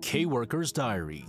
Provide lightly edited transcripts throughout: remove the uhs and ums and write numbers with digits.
K-Worker's Diary.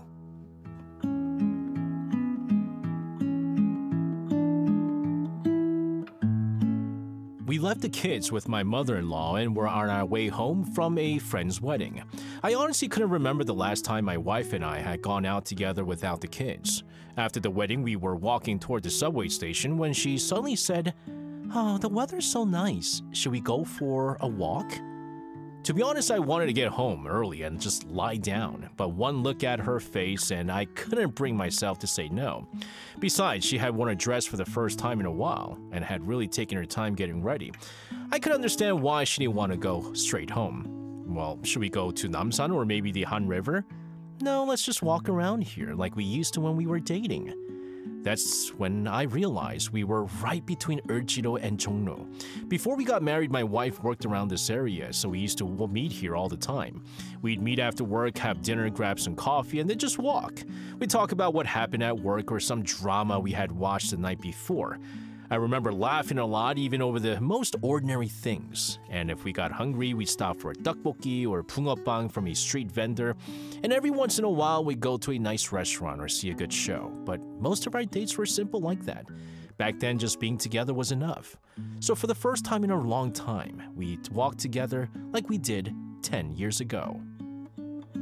We left the kids with my mother-in-law and were on our way home from a friend's wedding. I honestly couldn't remember the last time my wife and I had gone out together without the kids. After the wedding, we were walking toward the subway station when she suddenly said, "Oh, the weather's so nice. Should we go for a walk?" To be honest, I wanted to get home early and just lie down, but one look at her face and I couldn't bring myself to say no. Besides, she had worn a dress for the first time in a while and had really taken her time getting ready. I could understand why she didn't want to go straight home. Well, should we go to Namsan or maybe the Han River? No, let's just walk around here like we used to when we were dating. That's when I realized we were right between Urjiro and Jongno. Before we got married, my wife worked around this area, so we used to meet here all the time. We'd meet after work, have dinner, grab some coffee, and then just walk. We'd talk about what happened at work or some drama we had watched the night before. I remember laughing a lot even over the most ordinary things. And if we got hungry, we'd stop for a tteokbokki or bungeoppang from a street vendor. And every once in a while, we'd go to a nice restaurant or see a good show. But most of our dates were simple like that. Back then, just being together was enough. So for the first time in a long time, we walked together like we did 10 years ago.